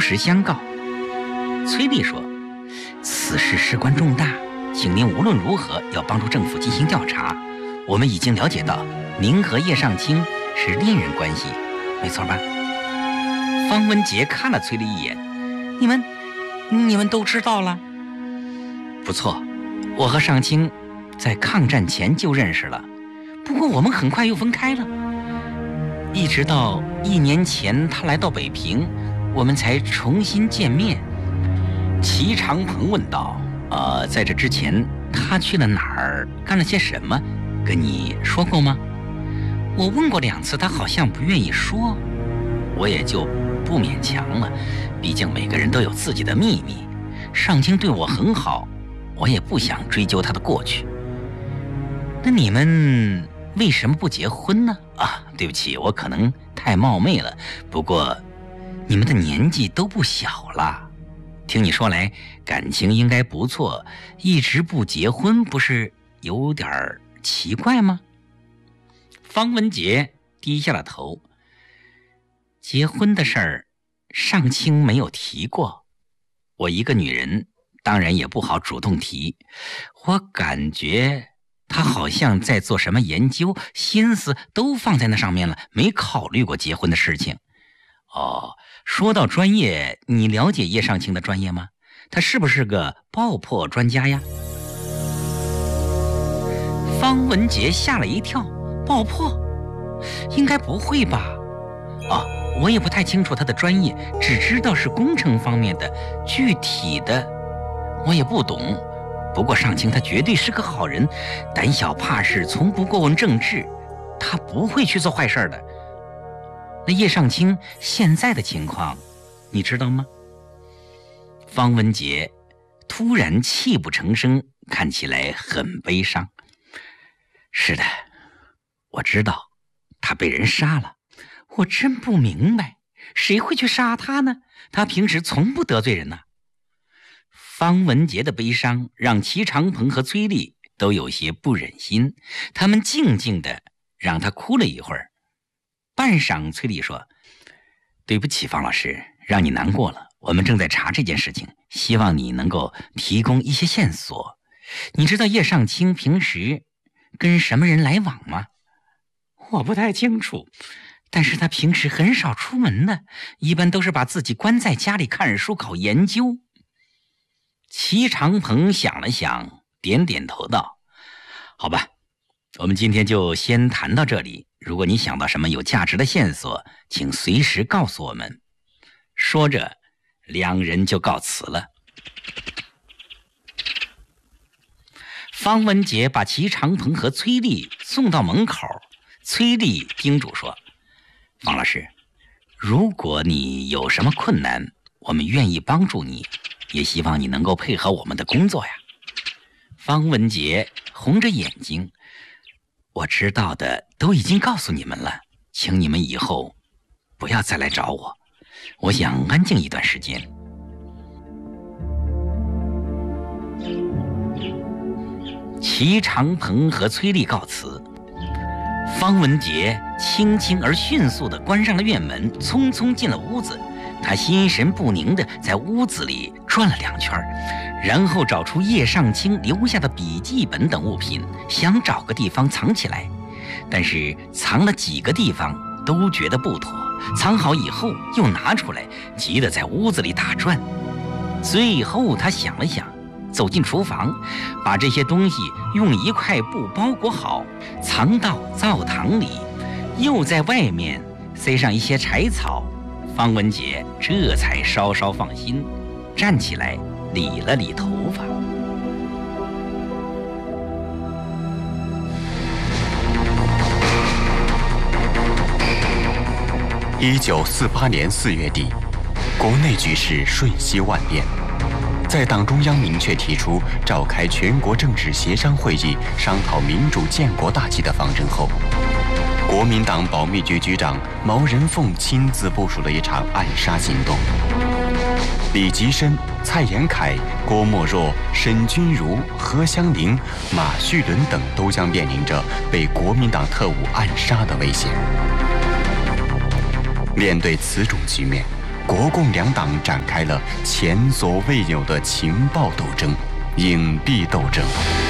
实相告。崔丽说：“此事事关重大，请您无论如何要帮助政府进行调查。我们已经了解到，您和叶尚卿是恋人关系，没错吧？”方文杰看了崔丽一眼：“你们都知道了？不错，我和尚卿在抗战前就认识了，不过我们很快又分开了。一直到1年前他来到北平，我们才重新见面。”齐长鹏问道：“在这之前，他去了哪儿，干了些什么？跟你说过吗？”我问过2次，他好像不愿意说，我也就不勉强了，毕竟每个人都有自己的秘密。尚卿对我很好，我也不想追究他的过去。那你们为什么不结婚呢？对不起，我可能太冒昧了，不过你们的年纪都不小了。听你说来，感情应该不错，一直不结婚，不是有点奇怪吗？方文杰低下了头。结婚的事儿，尚卿没有提过。我一个女人，当然也不好主动提。我感觉他好像在做什么研究，心思都放在那上面了，没考虑过结婚的事情。说到专业，你了解叶尚卿的专业吗？他是不是个爆破专家呀？方文杰吓了一跳，爆破？应该不会吧？我也不太清楚他的专业，只知道是工程方面的，具体的我也不懂。不过尚卿他绝对是个好人，胆小怕事，从不过问政治，他不会去做坏事的。那叶尚卿现在的情况你知道吗？方文杰突然泣不成声，看起来很悲伤。是的，我知道他被人杀了。我真不明白，谁会去杀他呢？他平时从不得罪人呐。方文杰的悲伤让齐长鹏和崔丽都有些不忍心，他们静静地让他哭了一会儿。半晌，崔丽说：“对不起，方老师，让你难过了。我们正在查这件事情，希望你能够提供一些线索。你知道叶尚卿平时跟什么人来往吗？”我不太清楚，但是他平时很少出门的，一般都是把自己关在家里看书搞研究。齐长鹏想了想，点点头道：“好吧，我们今天就先谈到这里。如果你想到什么有价值的线索，请随时告诉我们。”说着，2人就告辞了。方文杰把齐长鹏和崔丽送到门口，崔丽叮嘱说：“方老师，如果你有什么困难，我们愿意帮助你，也希望你能够配合我们的工作呀。”方文杰红着眼睛：“我知道的都已经告诉你们了，请你们以后不要再来找我，我想安静一段时间。”齐长鹏和崔丽告辞，方文杰轻轻而迅速地关上了院门，匆匆进了屋子。他心神不宁地在屋子里转了2圈，然后找出叶尚卿留下的笔记本等物品，想找个地方藏起来。但是藏了几个地方都觉得不妥，藏好以后又拿出来，急得在屋子里打转。最后他想了想，走进厨房，把这些东西用1块布包裹好，藏到灶堂里，又在外面塞上一些柴草。方文杰这才稍稍放心，站起来理了理头发。 1948年4月底，国内局势瞬息万变。在党中央明确提出召开全国政治协商会议，商讨民主建国大计的方针后，国民党保密局局长毛人凤亲自部署了一场暗杀行动。李吉深、蔡延闿、郭沫若、沈钧儒、何香凝、马叙伦等都将面临着被国民党特务暗杀的危险。面对此种局面， 国共两党展开了前所未有的情报斗争、隐蔽斗争。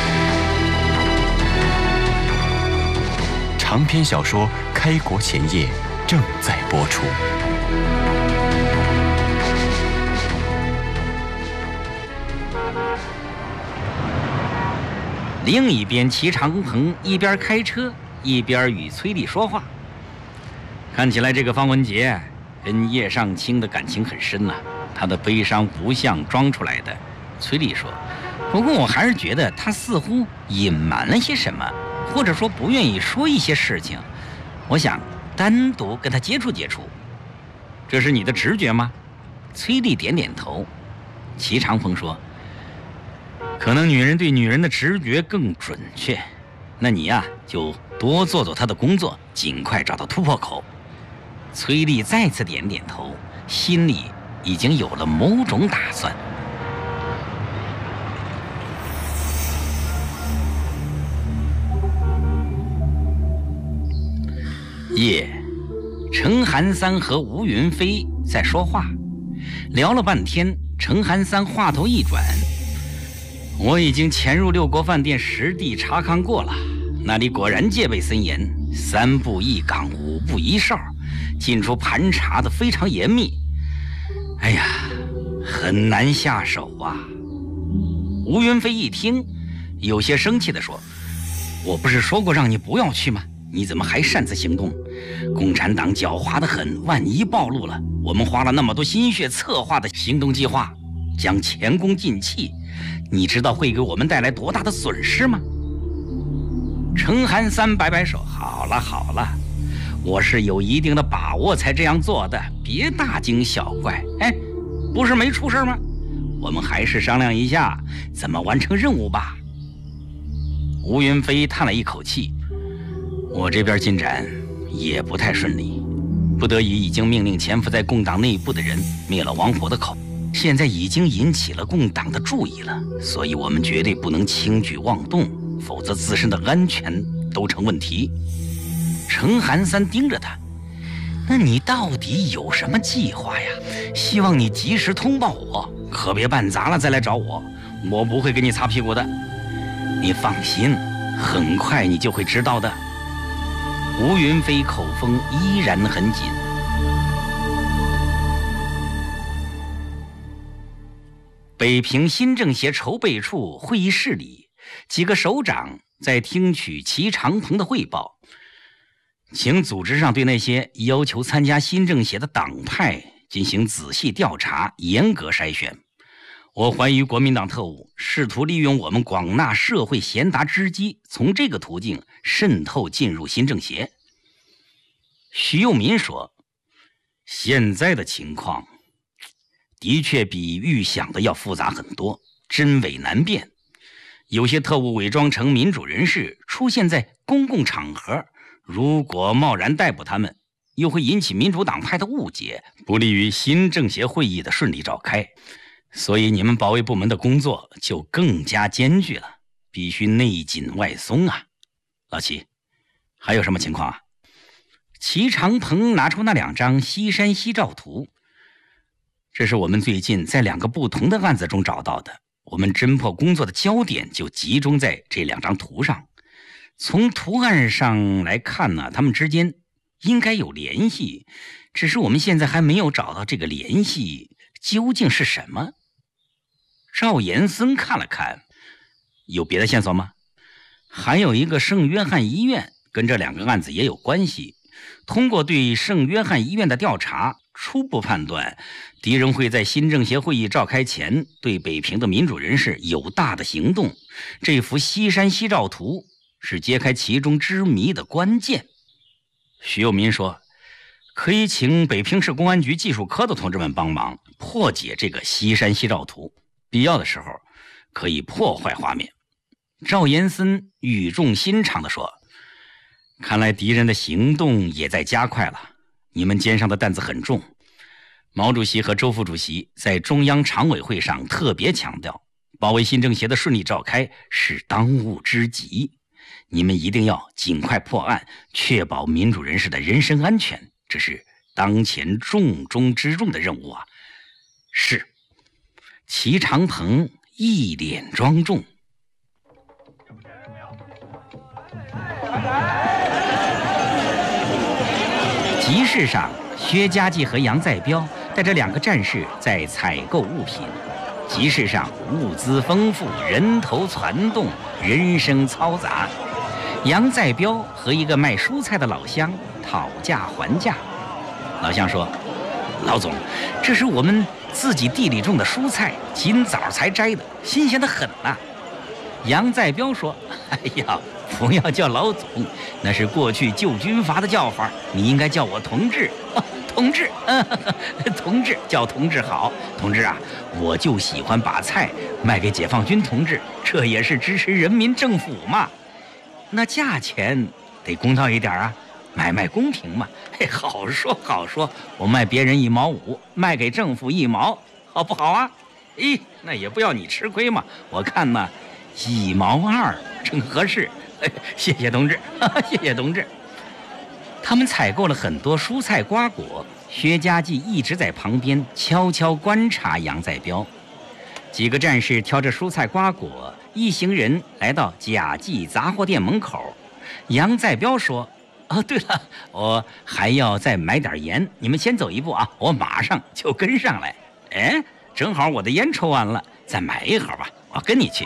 长篇小说《开国前夜》正在播出。 另一边，齐长鹏一边开车一边与崔丽说话。看起来这个方文杰跟叶尚卿的感情很深他的悲伤不像装出来的。崔丽说，不过我还是觉得他似乎隐瞒了些什么，或者说不愿意说一些事情，我想单独跟他接触接触。这是你的直觉吗？崔丽点点头。齐长鹏说，可能女人对女人的直觉更准确，那你就多做做她的工作，尽快找到突破口。崔丽再次点点头，心里已经有了某种打算。夜，程寒三和吴云飞在说话，聊了半天，程寒三话头一转，我已经潜入六国饭店实地查看过了，那里果然戒备森严，3步1岗，5步1哨，进出盘查的非常严密。哎呀，很难下手啊。吴云飞一听，有些生气地说，我不是说过让你不要去吗？你怎么还擅自行动？共产党狡猾得很，万一暴露了，我们花了那么多心血策划的行动计划，将前功尽弃，你知道会给我们带来多大的损失吗？程寒三摆摆手，好了好了，我是有一定的把握才这样做的，别大惊小怪。不是没出事吗？我们还是商量一下怎么完成任务吧。吴云飞叹了一口气，我这边进展也不太顺利，不得已已经命令潜伏在共党内部的人灭了王火的口，现在已经引起了共党的注意了，所以我们绝对不能轻举妄动，否则自身的安全都成问题。程寒三盯着他，那你到底有什么计划呀？希望你及时通报我，可别办砸了再来找我，我不会给你擦屁股的。你放心，很快你就会知道的。吴云飞口风依然很紧。北平新政协筹备处会议室里，几个首长在听取齐长鹏的汇报，请组织上对那些要求参加新政协的党派进行仔细调查，严格筛选。我怀疑国民党特务试图利用我们广纳社会贤达之机，从这个途径渗透进入新政协。徐幼民说，现在的情况的确比预想的要复杂很多，真伪难辨。有些特务伪装成民主人士出现在公共场合，如果贸然逮捕他们，又会引起民主党派的误解，不利于新政协会议的顺利召开。所以你们保卫部门的工作就更加艰巨了，必须内紧外松啊。老齐，还有什么情况啊？齐长鹏拿出那2张西山西照图，这是我们最近在2个不同的案子中找到的，我们侦破工作的焦点就集中在这2张图上。从图案上来看呢，他们之间应该有联系，只是我们现在还没有找到这个联系究竟是什么。赵延森看了看，有别的线索吗？还有一个圣约翰医院跟这2个案子也有关系。通过对圣约翰医院的调查，初步判断敌人会在新政协会议召开前对北平的民主人士有大的行动。这幅西山西照图是揭开其中之谜的关键。徐幼民说，可以请北平市公安局技术科的同志们帮忙破解这个西山西照图，必要的时候可以破坏画面。赵延森语重心长地说，看来敌人的行动也在加快了，你们肩上的担子很重。毛主席和周副主席在中央常委会上特别强调，保卫新政协的顺利召开是当务之急，你们一定要尽快破案，确保民主人士的人身安全，这是当前重中之重的任务啊。是。齐长鹏一脸庄重。集市上，薛家继和杨再彪带着2个战士在采购物品。集市上物资丰富，人头攒动，人声嘈杂。杨再彪和一个卖蔬菜的老乡讨价还价。老乡说：“老总，这是我们自己地里种的蔬菜，今早才摘的，新鲜的很呐。”杨再彪说：“哎呀，不要叫老总，那是过去旧军阀的叫法，你应该叫我同志。同志，同志，叫同志好。同志啊，我就喜欢把菜卖给解放军同志，这也是支持人民政府嘛。那价钱得公道一点啊，买卖公平嘛。嘿，好说好说，我卖别人1毛5，卖给政府1毛，好不好啊？咦，那也不要你吃亏嘛。我看呢，1毛2正合适。谢谢同志，谢谢同志。他们采购了很多蔬菜瓜果，薛家继一直在旁边悄悄观察杨再彪。几个战士挑着蔬菜瓜果，一行人来到贾记杂货店门口。杨再彪说：“哦，对了，我还要再买点盐，你们先走一步啊，我马上就跟上来。哎，正好我的烟抽完了，再买1盒吧，我跟你去。”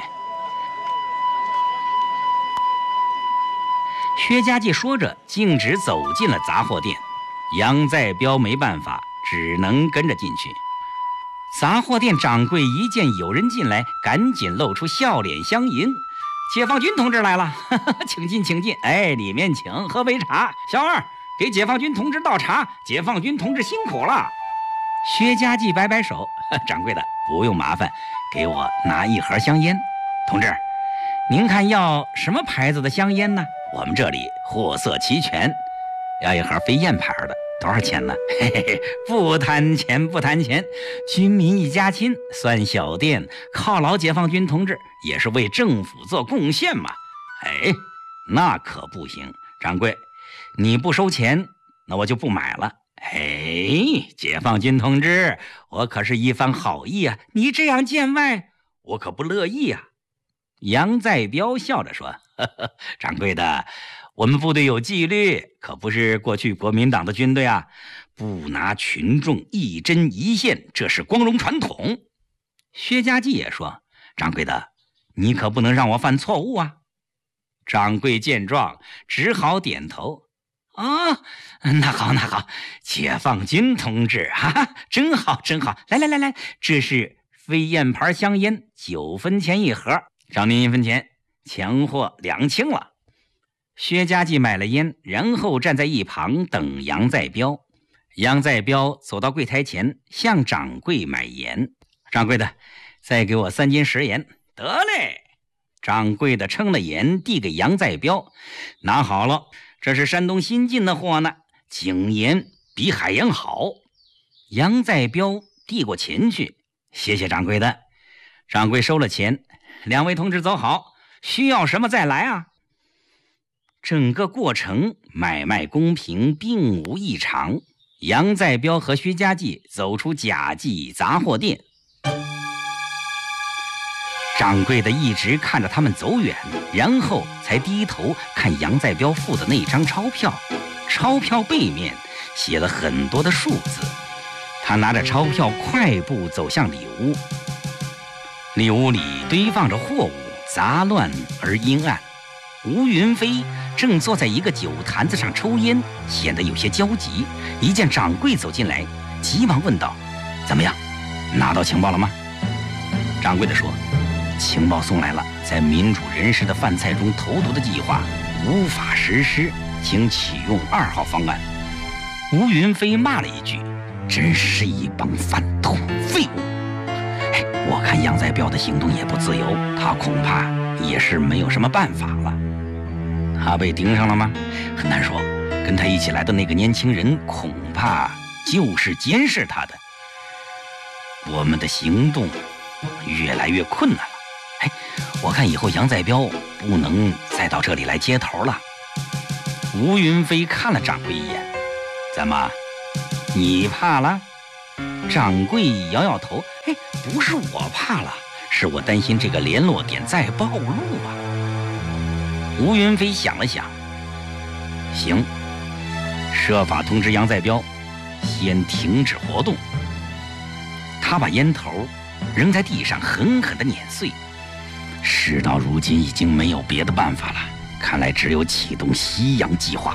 薛家继说着，径直走进了杂货店。杨再彪没办法，只能跟着进去。杂货店掌柜一见有人进来，赶紧露出笑脸相迎：“解放军同志来了，请进，请进。哎，里面请，喝杯茶。小二，给解放军同志倒茶。解放军同志辛苦了。”薛家继摆摆手：“掌柜的，不用麻烦，给我拿1盒香烟。同志，您看要什么牌子的香烟呢？我们这里货色齐全，要1盒飞燕牌的，多少钱呢？嘿嘿嘿，不谈钱，不谈钱，军民一家亲，算小店，犒劳解放军同志，也是为政府做贡献嘛。哎，那可不行，掌柜，你不收钱，那我就不买了。哎，解放军同志，我可是一番好意啊，你这样见外，我可不乐意啊。”杨再彪笑着说：“呵呵，掌柜的，我们部队有纪律，可不是过去国民党的军队啊，不拿群众一针一线，这是光荣传统。”薛家继也说：“掌柜的，你可不能让我犯错误啊。”掌柜见状，只好点头：“啊，那好，那好，解放军同志啊，真好，真好。来，这是飞燕牌香烟，9分钱1盒。找您1分钱，钱货2清了。”薛家继买了烟，然后站在一旁等杨再彪。杨再彪走到柜台前，向掌柜买盐。掌柜的，再给我3斤食盐。得嘞。掌柜的称了盐，递给杨再彪，拿好了，这是山东新进的货呢，井盐比海盐好。杨再彪递过钱去，谢谢掌柜的。掌柜收了钱，2位同志走好，需要什么再来啊。整个过程买卖公平，并无异常。杨再彪和薛家继走出贾记杂货店，掌柜的一直看着他们走远，然后才低头看杨再彪付的那张钞票。钞票背面写了很多的数字。他拿着钞票快步走向里屋。里屋里堆放着货物，杂乱而阴暗。吴云飞正坐在一个酒坛子上抽烟，显得有些焦急。一见掌柜走进来，急忙问道：“怎么样，拿到情报了吗？”掌柜的说：“情报送来了，在民主人士的饭菜中投毒的计划无法实施，请启用2号方案。”吴云飞骂了一句：“真是一帮饭桶废物！”我看杨再彪的行动也不自由，他恐怕也是没有什么办法了。他被盯上了吗？很难说。跟他一起来的那个年轻人恐怕就是监视他的。我们的行动越来越困难了。我看以后杨再彪不能再到这里来接头了。吴云飞看了掌柜一眼：“怎么， 你怕了？掌柜摇摇头，哎，不是我怕了，是我担心这个联络点再暴露啊。吴云飞想了想，行，设法通知杨再彪，先停止活动。他把烟头扔在地上，狠狠地碾碎。事到如今，已经没有别的办法了，看来只有启动西洋计划。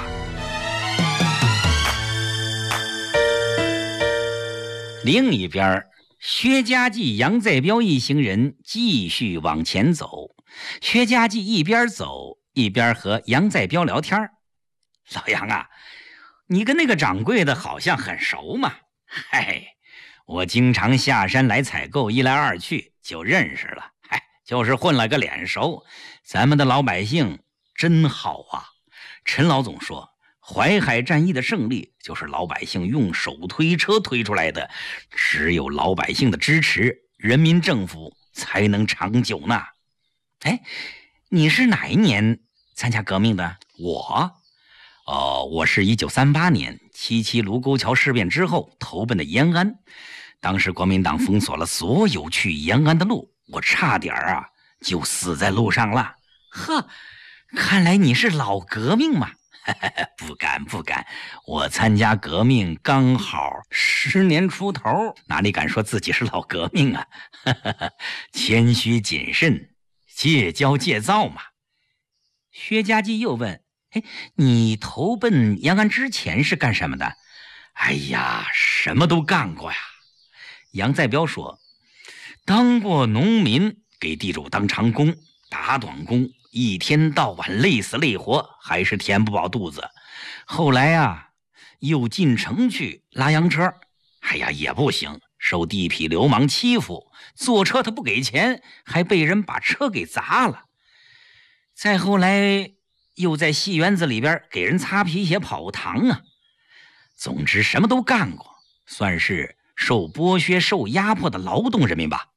另一边，薛家记、杨再彪一行人继续往前走。薛家记一边走一边和杨再彪聊天。老杨啊，你跟那个掌柜的好像很熟嘛？嘿，我经常下山来采购，一来二去就认识了。嗨，就是混了个脸熟。咱们的老百姓真好啊！陈老总说，淮海战役的胜利就是老百姓用手推车推出来的，只有老百姓的支持，人民政府才能长久呢。哎，你是哪一年参加革命的？我是1938年77卢沟桥事变之后投奔的延安，当时国民党封锁了所有去延安的路，我差点就死在路上了。呵，看来你是老革命嘛。不敢，我参加革命刚好10年出头，哪里敢说自己是老革命啊？谦虚谨慎，戒骄戒躁嘛。薛家记又问，哎，你投奔延安之前是干什么的？哎呀，什么都干过呀。杨再彪说，当过农民，给地主当长工，打短工，一天到晚累死累活，还是填不饱肚子。后来又进城去拉洋车，哎呀，也不行，受地痞流氓欺负，坐车他不给钱，还被人把车给砸了。再后来又在戏园子里边给人擦皮鞋跑堂啊。总之什么都干过，算是受剥削受压迫的劳动人民吧。